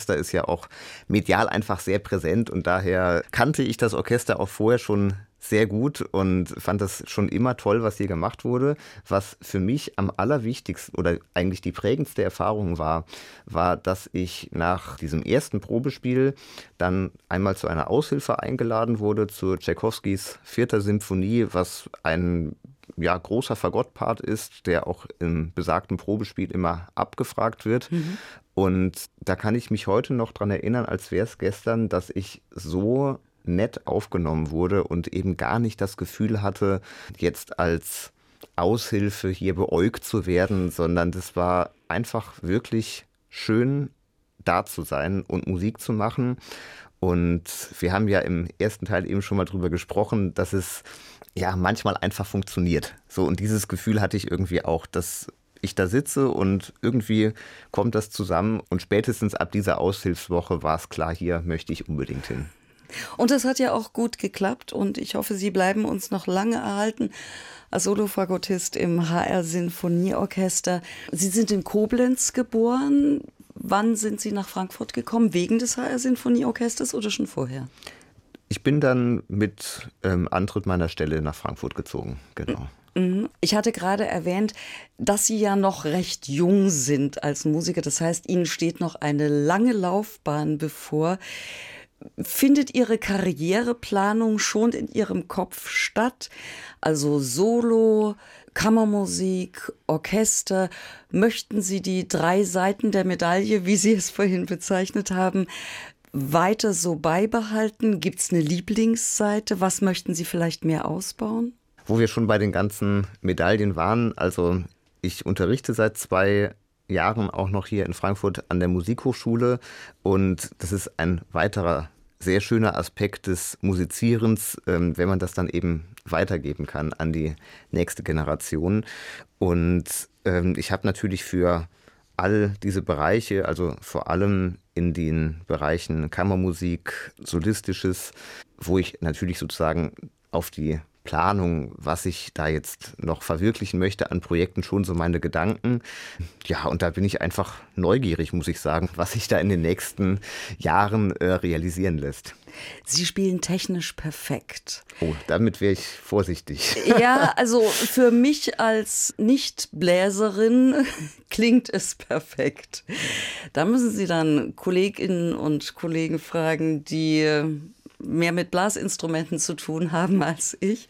Orchester ist ja auch medial einfach sehr präsent und daher kannte ich das Orchester auch vorher schon sehr gut und fand das schon immer toll, was hier gemacht wurde. Was für mich am allerwichtigsten oder eigentlich die prägendste Erfahrung war, dass ich nach diesem ersten Probespiel dann einmal zu einer Aushilfe eingeladen wurde zu Tschaikowskis 4. Symphonie, was ein großer Fagottpart ist, der auch im besagten Probespiel immer abgefragt wird. Und da kann ich mich heute noch dran erinnern, als wäre es gestern, dass ich so nett aufgenommen wurde und eben gar nicht das Gefühl hatte, jetzt als Aushilfe hier beäugt zu werden, sondern das war einfach wirklich schön, da zu sein und Musik zu machen. Und wir haben ja im ersten Teil eben schon mal drüber gesprochen, dass es ja manchmal einfach funktioniert. So, und dieses Gefühl hatte ich irgendwie auch, dass ich da sitze und irgendwie kommt das zusammen. Und spätestens ab dieser Aushilfswoche war es klar, hier möchte ich unbedingt hin. Und das hat ja auch gut geklappt und ich hoffe, Sie bleiben uns noch lange erhalten als Solofagottist im HR Sinfonieorchester. Sie sind in Koblenz geboren. Wann sind Sie nach Frankfurt gekommen? Wegen des HR Sinfonieorchesters oder schon vorher? Ich bin dann mit Antritt meiner Stelle nach Frankfurt gezogen, genau. Ich hatte gerade erwähnt, dass Sie ja noch recht jung sind als Musiker. Das heißt, Ihnen steht noch eine lange Laufbahn bevor. Findet Ihre Karriereplanung schon in Ihrem Kopf statt? Also Solo, Kammermusik, Orchester. Möchten Sie die 3 Seiten der Medaille, wie Sie es vorhin bezeichnet haben, weiter so beibehalten? Gibt es eine Lieblingsseite? Was möchten Sie vielleicht mehr ausbauen? Wo wir schon bei den ganzen Medaillen waren, also ich unterrichte seit 2 Jahren auch noch hier in Frankfurt an der Musikhochschule und das ist ein weiterer sehr schöner Aspekt des Musizierens, wenn man das dann eben weitergeben kann an die nächste Generation. Und ich habe natürlich für all diese Bereiche, also vor allem in den Bereichen Kammermusik, Solistisches, wo ich natürlich sozusagen auf die Planung, was ich da jetzt noch verwirklichen möchte an Projekten, schon so meine Gedanken. Ja, und da bin ich einfach neugierig, muss ich sagen, was sich da in den nächsten Jahren realisieren lässt. Sie spielen technisch perfekt. Oh, damit wäre ich vorsichtig. Ja, also für mich als Nicht-Bläserin klingt es perfekt. Da müssen Sie dann Kolleginnen und Kollegen fragen, die mehr mit Blasinstrumenten zu tun haben als ich.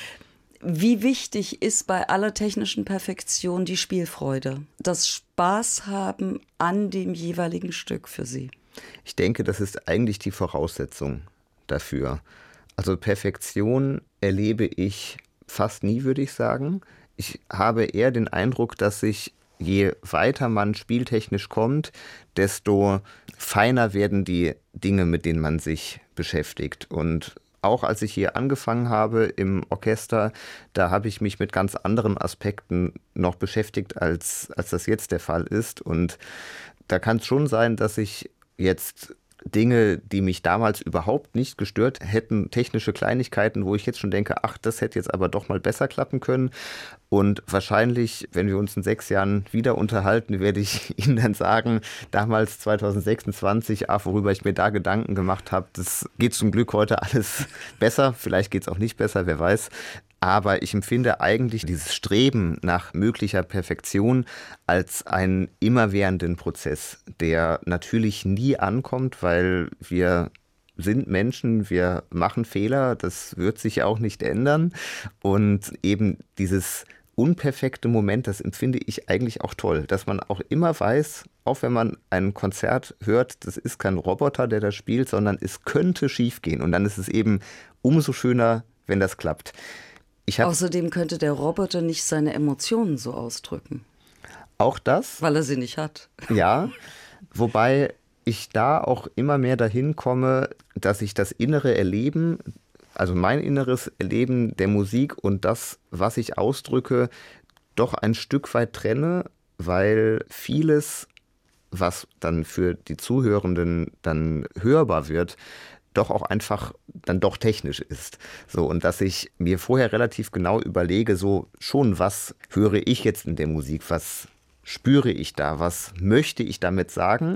Wie wichtig ist bei aller technischen Perfektion die Spielfreude, das Spaß haben an dem jeweiligen Stück für Sie? Ich denke, das ist eigentlich die Voraussetzung dafür. Also Perfektion erlebe ich fast nie, würde ich sagen. Ich habe eher den Eindruck, dass sich je weiter man spieltechnisch kommt, desto feiner werden die Dinge, mit denen man sich beschäftigt. Und auch als ich hier angefangen habe im Orchester, da habe ich mich mit ganz anderen Aspekten noch beschäftigt, als das jetzt der Fall ist. Und da kann es schon sein, dass ich jetzt Dinge, die mich damals überhaupt nicht gestört hätten, technische Kleinigkeiten, wo ich jetzt schon denke, ach, das hätte jetzt aber doch mal besser klappen können. Und wahrscheinlich, wenn wir uns in 6 Jahren wieder unterhalten, werde ich Ihnen dann sagen, damals 2026, worüber ich mir da Gedanken gemacht habe, das geht zum Glück heute alles besser. Vielleicht geht es auch nicht besser, wer weiß. Aber ich empfinde eigentlich dieses Streben nach möglicher Perfektion als einen immerwährenden Prozess, der natürlich nie ankommt, weil wir sind Menschen, wir machen Fehler, das wird sich auch nicht ändern. Und eben dieses unperfekte Moment, das empfinde ich eigentlich auch toll, dass man auch immer weiß, auch wenn man ein Konzert hört, das ist kein Roboter, der da spielt, sondern es könnte schiefgehen. Und dann ist es eben umso schöner, wenn das klappt. Außerdem könnte der Roboter nicht seine Emotionen so ausdrücken. Auch das? Weil er sie nicht hat. Ja, wobei ich da auch immer mehr dahin komme, dass ich das innere Erleben, also mein inneres Erleben der Musik und das, was ich ausdrücke, doch ein Stück weit trenne, weil vieles, was dann für die Zuhörenden dann hörbar wird, doch auch einfach dann doch technisch ist. So, und dass ich mir vorher relativ genau überlege, so schon, was höre ich jetzt in der Musik, was spüre ich da, was möchte ich damit sagen,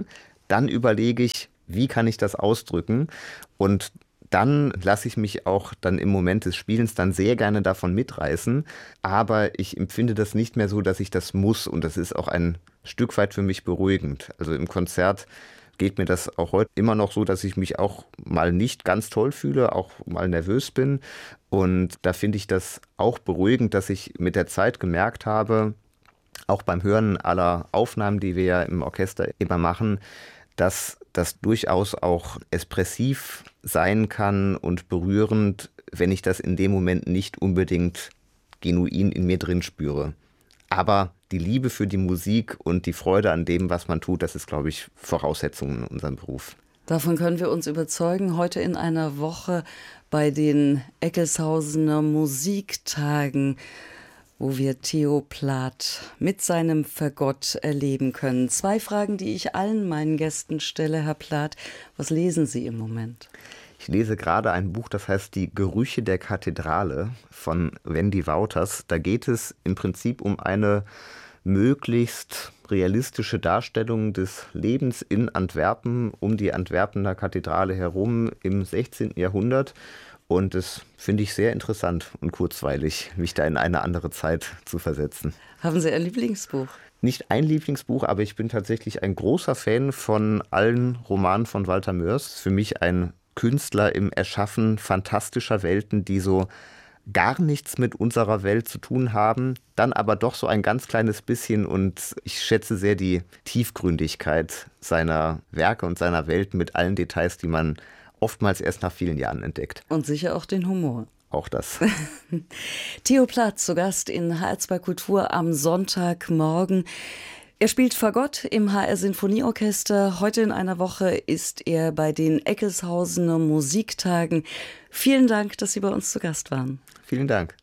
dann überlege ich, wie kann ich das ausdrücken? Und dann lasse ich mich auch dann im Moment des Spielens dann sehr gerne davon mitreißen. Aber ich empfinde das nicht mehr so, dass ich das muss. Und das ist auch ein Stück weit für mich beruhigend. Also im Konzert geht mir das auch heute immer noch so, dass ich mich auch mal nicht ganz toll fühle, auch mal nervös bin. Und da finde ich das auch beruhigend, dass ich mit der Zeit gemerkt habe, auch beim Hören aller Aufnahmen, die wir ja im Orchester immer machen, dass das durchaus auch expressiv sein kann und berührend, wenn ich das in dem Moment nicht unbedingt genuin in mir drin spüre. Aber die Liebe für die Musik und die Freude an dem, was man tut, das ist, glaube ich, Voraussetzung in unserem Beruf. Davon können wir uns überzeugen, heute in einer Woche bei den Eckelshausener Musiktagen, wo wir Theo Plath mit seinem Fagott erleben können. 2 Fragen, die ich allen meinen Gästen stelle, Herr Plath. Was lesen Sie im Moment? Ich lese gerade ein Buch, das heißt Die Gerüche der Kathedrale von Wendy Wouters. Da geht es im Prinzip um eine möglichst realistische Darstellung des Lebens in Antwerpen, um die Antwerpener Kathedrale herum im 16. Jahrhundert. Und das finde ich sehr interessant und kurzweilig, mich da in eine andere Zeit zu versetzen. Haben Sie ein Lieblingsbuch? Nicht ein Lieblingsbuch, aber ich bin tatsächlich ein großer Fan von allen Romanen von Walter Mörs. Für mich ein Künstler im Erschaffen fantastischer Welten, die so gar nichts mit unserer Welt zu tun haben, dann aber doch so ein ganz kleines bisschen, und ich schätze sehr die Tiefgründigkeit seiner Werke und seiner Welt mit allen Details, die man oftmals erst nach vielen Jahren entdeckt. Und sicher auch den Humor. Auch das. Theo Plath zu Gast in HR2 Kultur am Sonntagmorgen. Er spielt Fagott im HR Sinfonieorchester. Heute in einer Woche ist er bei den Eckelshausener Musiktagen. Vielen Dank, dass Sie bei uns zu Gast waren. Vielen Dank.